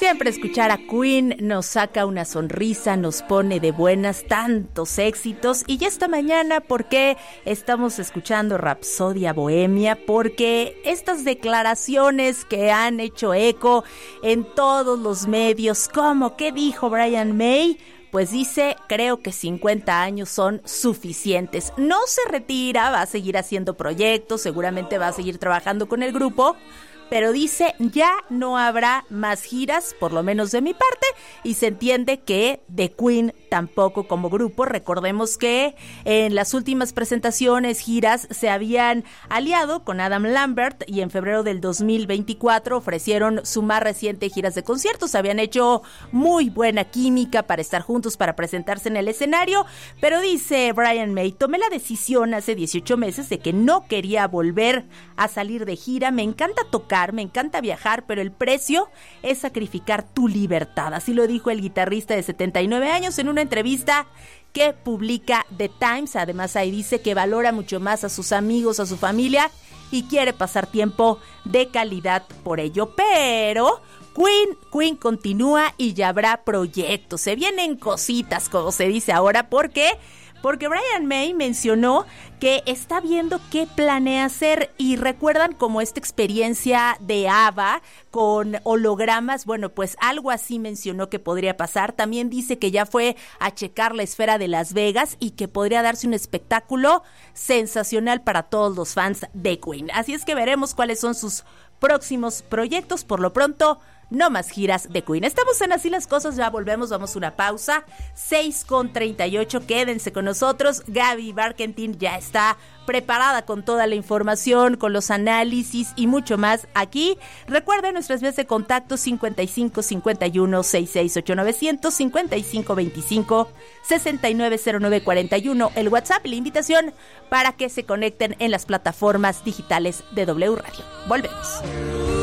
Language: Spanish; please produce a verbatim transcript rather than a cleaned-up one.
Siempre escuchar a Queen nos saca una sonrisa, nos pone de buenas, tantos éxitos. Y ya esta mañana, ¿por qué estamos escuchando Rapsodia Bohemia? Porque estas declaraciones que han hecho eco en todos los medios, como ¿qué dijo Brian May? Pues dice, creo que cincuenta años son suficientes. No se retira, va a seguir haciendo proyectos, seguramente va a seguir trabajando con el grupo, pero dice, ya no habrá más giras, por lo menos de mi parte, y se entiende que The Queen tampoco como grupo. Recordemos que en las últimas presentaciones, giras, se habían aliado con Adam Lambert y en febrero del dos mil veinticuatro ofrecieron su más reciente giras de conciertos. Habían hecho muy buena química para estar juntos, para presentarse en el escenario, pero dice Brian May, tomé la decisión hace dieciocho meses de que no quería volver a salir de gira. Me encanta tocar, me encanta viajar, pero el precio es sacrificar tu libertad. Así lo dijo el guitarrista de setenta y nueve años en una entrevista que publica The Times. Además, ahí dice que valora mucho más a sus amigos, a su familia y quiere pasar tiempo de calidad por ello. Pero Queen, Queen continúa y ya habrá proyectos. Se vienen cositas, como se dice ahora, porque Porque Brian May mencionó que está viendo qué planea hacer, y recuerdan como esta experiencia de ABBA con hologramas. Bueno, pues algo así mencionó que podría pasar. También dice que ya fue a checar la esfera de Las Vegas y que podría darse un espectáculo sensacional para todos los fans de Queen. Así es que veremos cuáles son sus próximos proyectos. Por lo pronto, no más giras de Queen. Estamos en Así las Cosas, ya volvemos, vamos a una pausa. seis con treinta y ocho, quédense con nosotros. Gaby Barkentin ya está preparada con toda la información, con los análisis y mucho más aquí. Recuerden nuestras vías de contacto: cincuenta y cinco cincuenta y uno sesenta y seis ochenta y nueve cero cero, cincuenta y cinco veinticinco sesenta y nueve cero nueve cuarenta y uno, el WhatsApp y la invitación para que se conecten en las plataformas digitales de W Radio. Volvemos.